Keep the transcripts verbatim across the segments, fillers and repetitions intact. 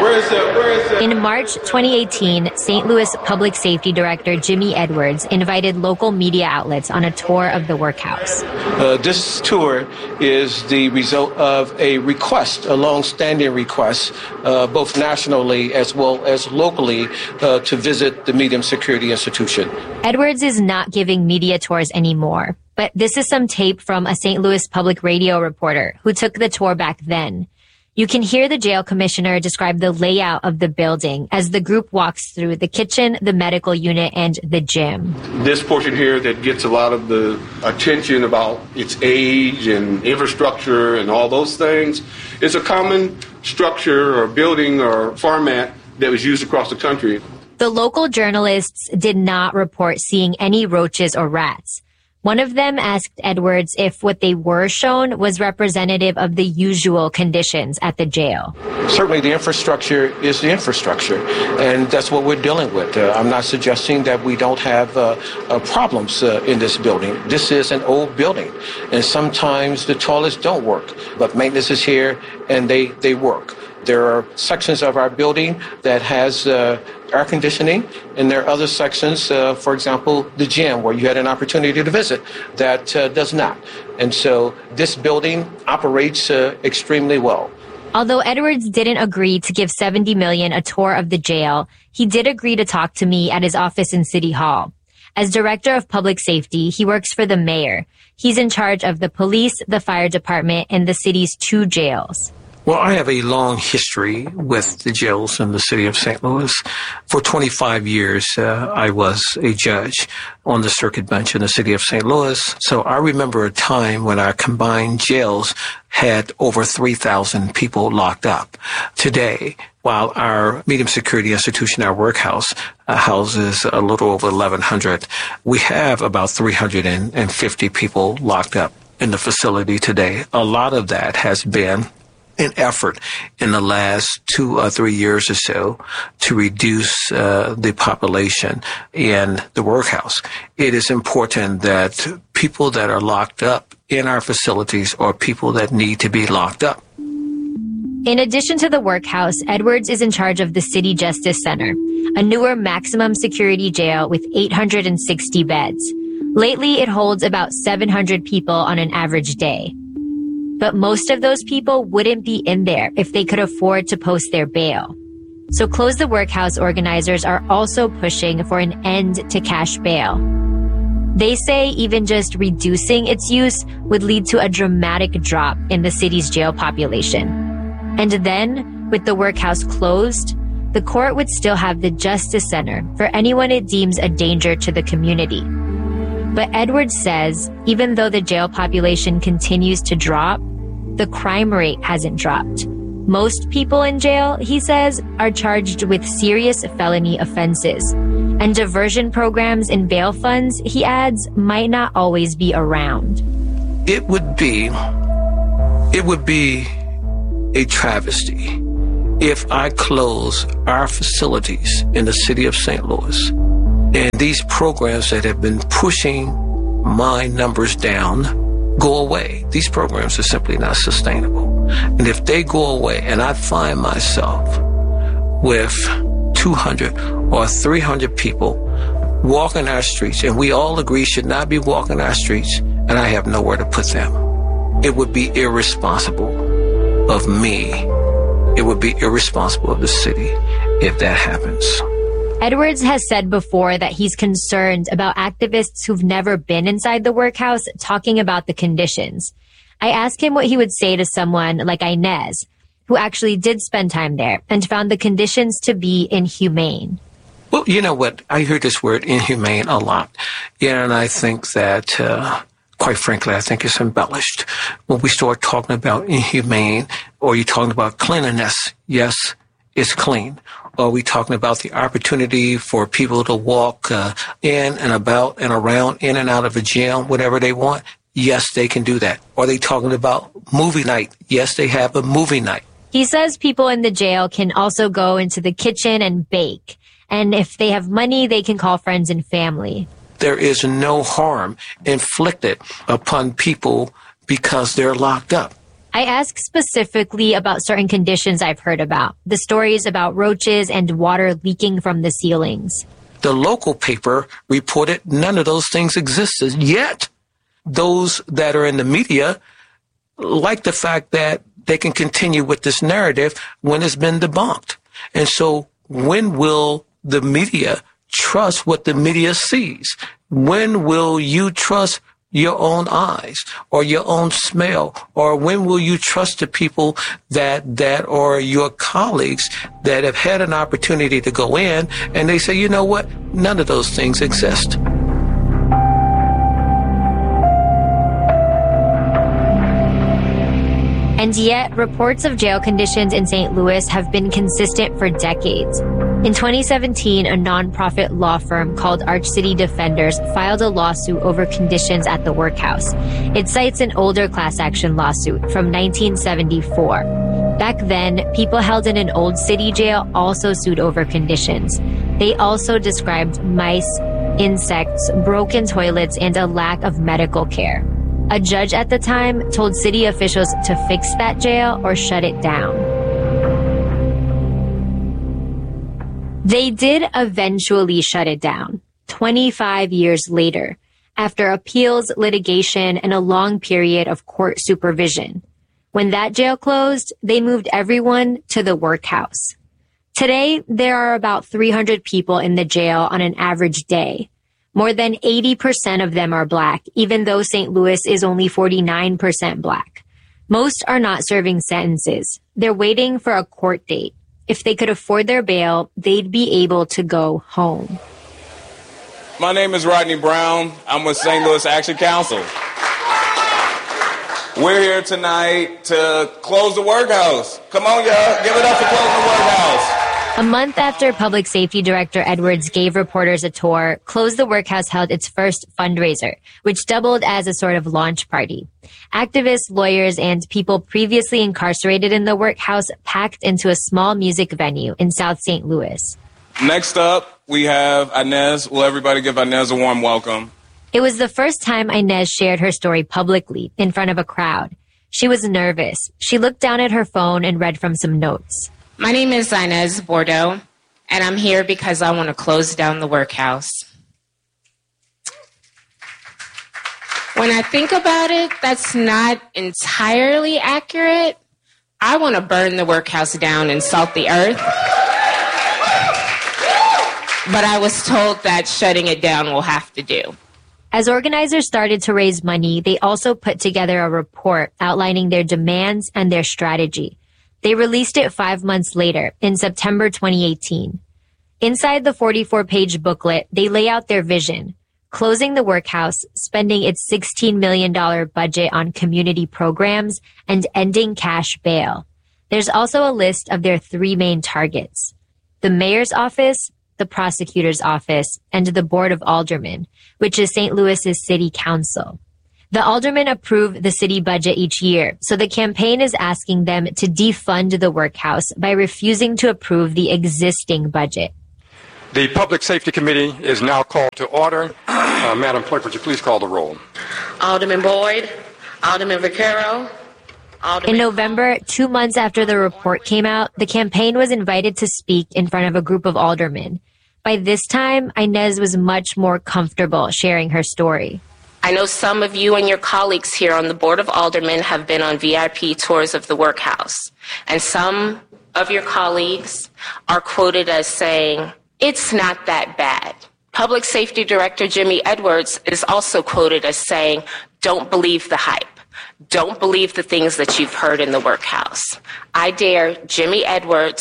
Where is that? Where is that? In March twenty eighteen, Saint Louis Public Safety Director Jimmy Edwards invited local media outlets on a tour of the workhouse. Uh, this tour is the result of a request, a long-standing request, uh, both nationally as well as locally, uh, to visit the medium security institution. Edwards is not giving media tours anymore, but this is some tape from a Saint Louis public radio reporter who took the tour back then. You can hear the jail commissioner describe the layout of the building as the group walks through the kitchen, the medical unit, and the gym. This portion here that gets a lot of the attention about its age and infrastructure and all those things is a common structure or building or format that was used across the country. The local journalists did not report seeing any roaches or rats. One of them asked Edwards if what they were shown was representative of the usual conditions at the jail. Certainly the infrastructure is the infrastructure, and that's what we're dealing with. Uh, I'm not suggesting that we don't have uh, uh, problems uh, in this building. This is an old building, and sometimes the toilets don't work, but maintenance is here and they, they work. There are sections of our building that has uh, air conditioning, and there are other sections, uh, for example, the gym, where you had an opportunity to visit, that uh, does not. And so this building operates uh, extremely well. Although Edwards didn't agree to give seventy million dollars a tour of the jail, he did agree to talk to me at his office in City Hall. As director of public safety, he works for the mayor. He's in charge of the police, the fire department, and the city's two jails. Well, I have a long history with the jails in the city of Saint Louis. For twenty-five years, uh, I was a judge on the circuit bench in the city of Saint Louis. So I remember a time when our combined jails had over three thousand people locked up. Today, while our medium security institution, our workhouse, uh, houses a little over eleven hundred, we have about three hundred fifty people locked up in the facility today. A lot of that has been an effort in the last two or three years or so to reduce uh, the population in the workhouse. It is important that people that are locked up in our facilities are people that need to be locked up. In addition to the workhouse, Edwards is in charge of the City Justice Center, a newer maximum security jail with eight hundred sixty beds. Lately, it holds about seven hundred people on an average day. But most of those people wouldn't be in there if they could afford to post their bail. So Close the Workhouse organizers are also pushing for an end to cash bail. They say even just reducing its use would lead to a dramatic drop in the city's jail population. And then, with the workhouse closed, the court would still have the Justice Center for anyone it deems a danger to the community. But Edwards says, even though the jail population continues to drop, the crime rate hasn't dropped. Most people in jail, he says, are charged with serious felony offenses. And diversion programs and bail funds, he adds, might not always be around. It would be, it would be a travesty if I close our facilities in the city of Saint Louis. And these programs that have been pushing my numbers down go away. These programs are simply not sustainable. And if they go away and I find myself with two hundred or three hundred people walking our streets, and we all agree should not be walking our streets, and I have nowhere to put them, it would be irresponsible of me. It would be irresponsible of the city if that happens. Edwards has said before that he's concerned about activists who've never been inside the workhouse talking about the conditions. I asked him what he would say to someone like Inez, who actually did spend time there and found the conditions to be inhumane. Well, you know what? I hear this word inhumane a lot. Yeah, and I think that, uh, quite frankly, I think it's embellished. When we start talking about inhumane, or you're talking about cleanliness, yes, it's clean. Are we talking about the opportunity for people to walk uh, in and about and around, in and out of a jail, whatever they want? Yes, they can do that. Are they talking about movie night? Yes, they have a movie night. He says people in the jail can also go into the kitchen and bake. And if they have money, they can call friends and family. There is no harm inflicted upon people because they're locked up. I ask specifically about certain conditions I've heard about, the stories about roaches and water leaking from the ceilings. The local paper reported none of those things existed, yet those that are in the media like the fact that they can continue with this narrative when it's been debunked. And so when will the media trust what the media sees? When will you trust your own eyes or your own smell? Or when will you trust the people that, that are your colleagues that have had an opportunity to go in and they say, you know what? None of those things exist. And yet, reports of jail conditions in Saint Louis have been consistent for decades. In twenty seventeen, a nonprofit law firm called Arch City Defenders filed a lawsuit over conditions at the workhouse. It cites an older class action lawsuit from nineteen seventy-four. Back then, people held in an old city jail also sued over conditions. They also described mice, insects, broken toilets, and a lack of medical care. A judge at the time told city officials to fix that jail or shut it down. They did eventually shut it down, twenty-five years later, after appeals, litigation, and a long period of court supervision. When that jail closed, they moved everyone to the workhouse. Today, there are about three hundred people in the jail on an average day. More than eighty percent of them are Black, even though Saint Louis is only forty-nine percent Black. Most are not serving sentences. They're waiting for a court date. If they could afford their bail, they'd be able to go home. My name is Rodney Brown. I'm with Saint Louis Action Council. We're here tonight to close the workhouse. Come on, y'all. Give it up for closing the workhouse. A month after Public Safety Director Edwards gave reporters a tour, Close the Workhouse held its first fundraiser, which doubled as a sort of launch party. Activists, lawyers, and people previously incarcerated in the workhouse packed into a small music venue in South Saint Louis. Next up, we have Inez. Will everybody give Inez a warm welcome? It was the first time Inez shared her story publicly in front of a crowd. She was nervous. She looked down at her phone and read from some notes. My name is Inez Bordeaux, and I'm here because I want to close down the workhouse. When I think about it, that's not entirely accurate. I want to burn the workhouse down and salt the earth. But I was told that shutting it down will have to do. As organizers started to raise money, they also put together a report outlining their demands and their strategy. They released it five months later, in September twenty eighteen. Inside the forty-four page booklet, they lay out their vision: closing the workhouse, spending its sixteen million dollars budget on community programs, and ending cash bail. There's also a list of their three main targets: the mayor's office, the prosecutor's office, and the Board of Aldermen, which is Saint Louis's city council. The aldermen approve the city budget each year, so the campaign is asking them to defund the workhouse by refusing to approve the existing budget. The Public Safety Committee is now called to order. Uh, Madam Clerk, would you please call the roll? Alderman Boyd, Alderman Vaquero. Alderman In November, two months after the report came out, the campaign was invited to speak in front of a group of aldermen. By this time, Inez was much more comfortable sharing her story. I know some of you and your colleagues here on the Board of Aldermen have been on V I P tours of the workhouse, and some of your colleagues are quoted as saying, "It's not that bad." Public Safety Director Jimmy Edwards is also quoted as saying, "Don't believe the hype. Don't believe the things that you've heard in the workhouse." I dare Jimmy Edwards,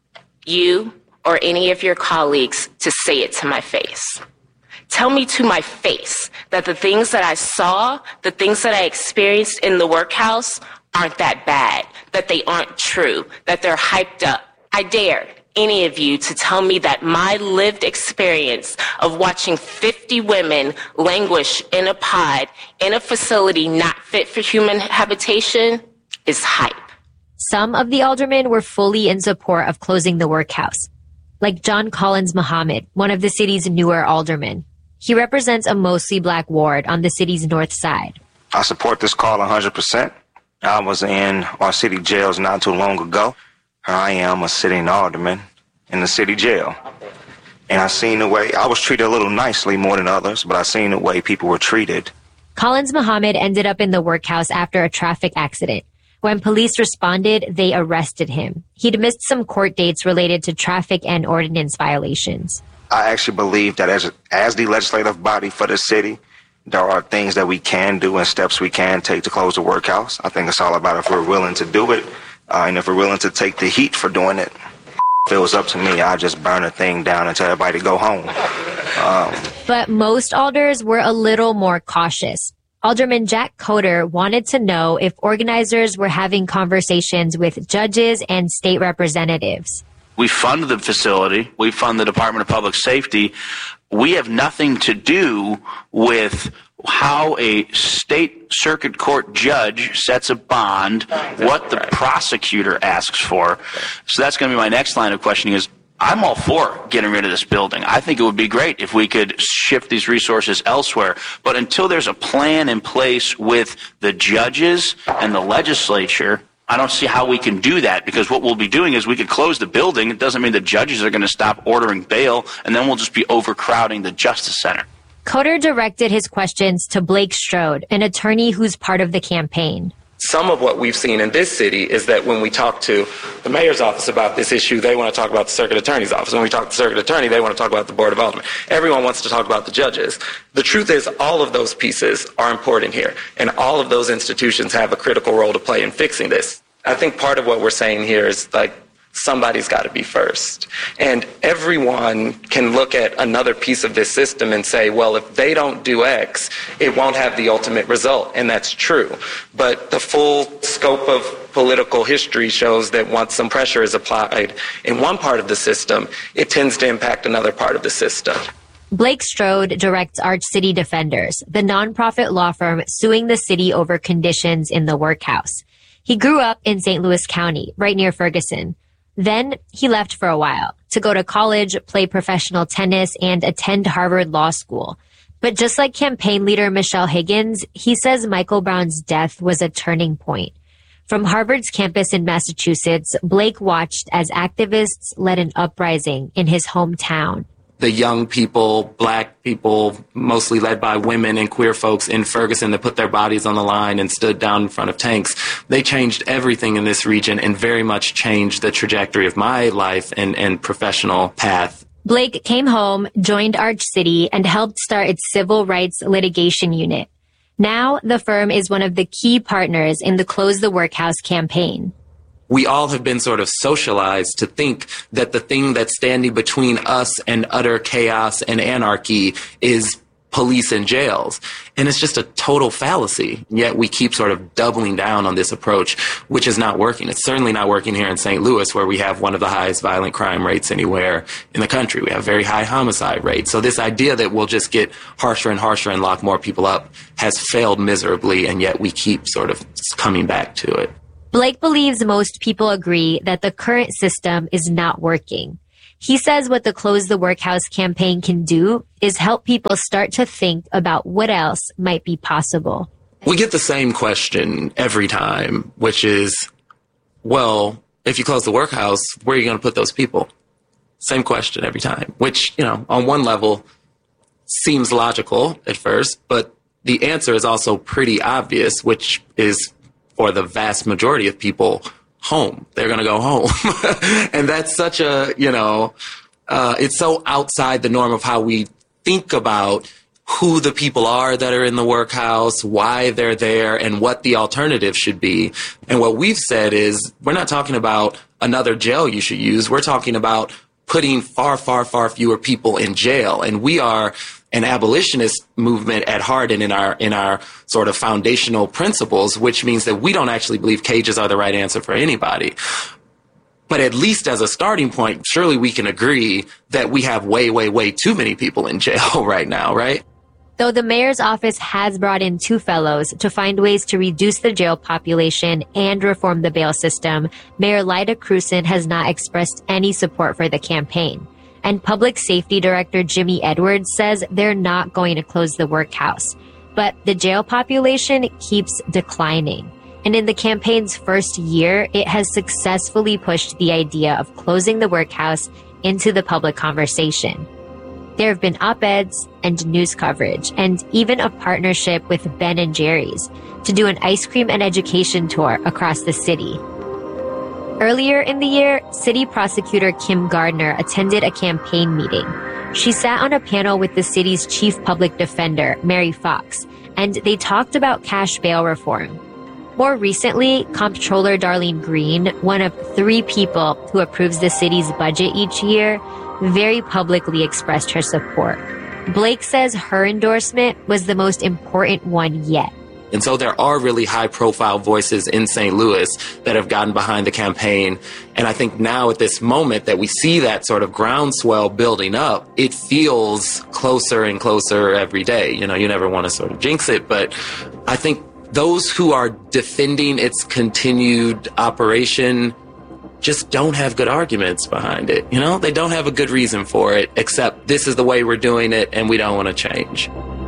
you, or any of your colleagues to say it to my face. Tell me to my face that the things that I saw, the things that I experienced in the workhouse aren't that bad, that they aren't true, that they're hyped up. I dare any of you to tell me that my lived experience of watching fifty women languish in a pod in a facility not fit for human habitation is hype. Some of the aldermen were fully in support of closing the workhouse, like John Collins Muhammad, one of the city's newer aldermen. He represents a mostly Black ward on the city's north side. I support this call one hundred percent. I was in our city jails not too long ago. Here I am, a sitting alderman in the city jail. And I seen the way, I was treated a little nicely more than others, but I seen the way people were treated. Collins Muhammad ended up in the workhouse after a traffic accident. When police responded, they arrested him. He'd missed some court dates related to traffic and ordinance violations. I actually believe that as, as the legislative body for the city, there are things that we can do and steps we can take to close the workhouse. I think it's all about if we're willing to do it, uh, and if we're willing to take the heat for doing it. If it was up to me, I'd just burn the thing down and tell everybody to go home. Um, but most alders were a little more cautious. Alderman Jack Coder wanted to know if organizers were having conversations with judges and state representatives. We fund the facility. We fund the Department of Public Safety. We have nothing to do with how a state circuit court judge sets a bond, what the prosecutor asks for. So that's going to be my next line of questioning is, I'm all for getting rid of this building. I think it would be great if we could shift these resources elsewhere. But until there's a plan in place with the judges and the legislature, I don't see how we can do that, because what we'll be doing is we could close the building. It doesn't mean the judges are going to stop ordering bail, and then we'll just be overcrowding the Justice Center. Coder directed his questions to Blake Strode, an attorney who's part of the campaign. Some of what we've seen in this city is that when we talk to the mayor's office about this issue, they want to talk about the circuit attorney's office. When we talk to the circuit attorney, they want to talk about the board of aldermen. Everyone wants to talk about the judges. The truth is, all of those pieces are important here, and all of those institutions have a critical role to play in fixing this. I think part of what we're saying here is, like, somebody's got to be first. And everyone can look at another piece of this system and say, well, if they don't do X, it won't have the ultimate result. And that's true. But the full scope of political history shows that once some pressure is applied in one part of the system, it tends to impact another part of the system. Blake Strode directs Arch City Defenders, the nonprofit law firm suing the city over conditions in the workhouse. He grew up in Saint Louis County, right near Ferguson. Then he left for a while to go to college, play professional tennis, and attend Harvard Law School. But just like campaign leader Michelle Higgins, he says Michael Brown's death was a turning point. From Harvard's campus in Massachusetts, Blake watched as activists led an uprising in his hometown. The young people, black people, mostly led by women and queer folks in Ferguson that put their bodies on the line and stood down in front of tanks. They changed everything in this region and very much changed the trajectory of my life and, and professional path. Blake came home, joined Arch City, and helped start its civil rights litigation unit. Now, the firm is one of the key partners in the Close the Workhouse campaign. We all have been sort of socialized to think that the thing that's standing between us and utter chaos and anarchy is police and jails. And it's just a total fallacy. Yet we keep sort of doubling down on this approach, which is not working. It's certainly not working here in Saint Louis, where we have one of the highest violent crime rates anywhere in the country. We have very high homicide rates. So this idea that we'll just get harsher and harsher and lock more people up has failed miserably, and yet we keep sort of coming back to it. Blake believes most people agree that the current system is not working. He says what the Close the Workhouse campaign can do is help people start to think about what else might be possible. We get the same question every time, which is, well, if you close the workhouse, where are you going to put those people? Same question every time, which, you know, on one level seems logical at first, but the answer is also pretty obvious, which is, for the vast majority of people, home. They're going to go home. And that's such a, you know, uh, it's so outside the norm of how we think about who the people are that are in the workhouse, why they're there, and what the alternative should be. And what we've said is, we're not talking about another jail you should use. We're talking about putting far, far, far fewer people in jail. And we are an abolitionist movement at heart and in our in our sort of foundational principles, which means that we don't actually believe cages are the right answer for anybody. But at least as a starting point, surely we can agree that we have way, way, way too many people in jail right now, right? Though the mayor's office has brought in two fellows to find ways to reduce the jail population and reform the bail system, Mayor Lyda Krewson has not expressed any support for the campaign. And Public Safety Director Jimmy Edwards says they're not going to close the workhouse. But the jail population keeps declining. And in the campaign's first year, it has successfully pushed the idea of closing the workhouse into the public conversation. There have been op-eds and news coverage, and even a partnership with Ben and Jerry's to do an ice cream and education tour across the city. Earlier in the year, City Prosecutor Kim Gardner attended a campaign meeting. She sat on a panel with the city's chief public defender, Mary Fox, and they talked about cash bail reform. More recently, Comptroller Darlene Green, one of three people who approves the city's budget each year, very publicly expressed her support. Blake says her endorsement was the most important one yet. And so there are really high-profile voices in Saint Louis that have gotten behind the campaign. And I think now at this moment that we see that sort of groundswell building up, it feels closer and closer every day. You know, you never want to sort of jinx it, but I think those who are defending its continued operation just don't have good arguments behind it. You know, they don't have a good reason for it, except this is the way we're doing it and we don't want to change.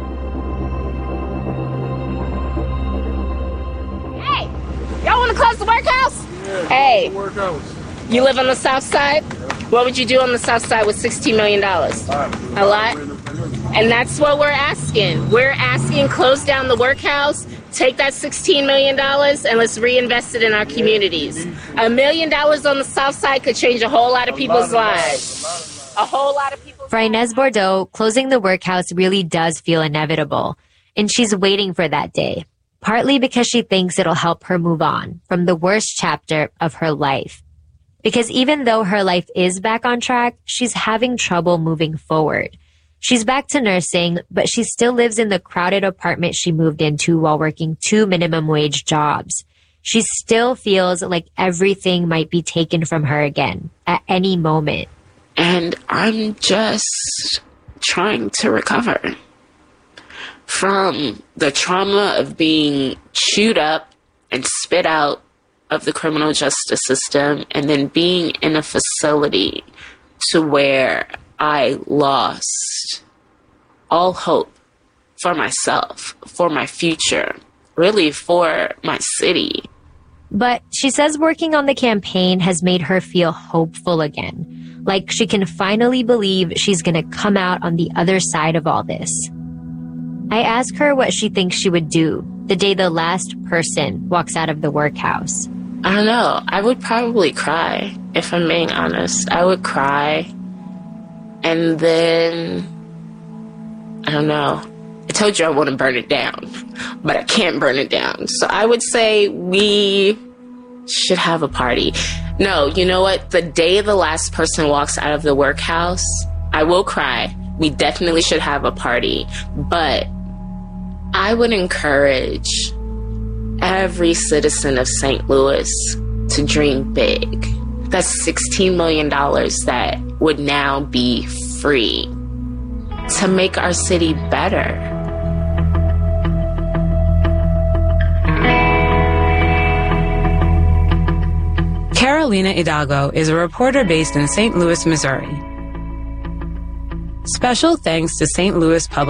Hey, y'all want to close the workhouse? Yeah, hey, the workhouse. You live on the south side? What would you do on the south side with sixteen million dollars? A lot? And that's what we're asking. We're asking close down the workhouse, take that sixteen million dollars, and let's reinvest it in our communities. A million dollars on the south side could change a whole lot of people's lives. A whole lot of people's For Inez Bordeaux, closing the workhouse really does feel inevitable, and she's waiting for that day, partly because she thinks it'll help her move on from the worst chapter of her life. Because even though her life is back on track, she's having trouble moving forward. She's back to nursing, but she still lives in the crowded apartment she moved into while working two minimum wage jobs. She still feels like everything might be taken from her again at any moment. And I'm just trying to recover from the trauma of being chewed up and spit out of the criminal justice system, and then being in a facility to where I lost all hope for myself, for my future, really for my city. But she says working on the campaign has made her feel hopeful again, like she can finally believe she's going to come out on the other side of all this. I ask her what she thinks she would do the day the last person walks out of the workhouse. I don't know. I would probably cry, if I'm being honest. I would cry. And then, I don't know. I told you I want to burn it down, but I can't burn it down. So I would say we should have a party. No, you know what? The day the last person walks out of the workhouse, I will cry. We definitely should have a party. But I would encourage every citizen of Saint Louis to dream big. That's sixteen million dollars that would now be free to make our city better. Carolina Hidalgo is a reporter based in Saint Louis, Missouri. Special thanks to Saint Louis Public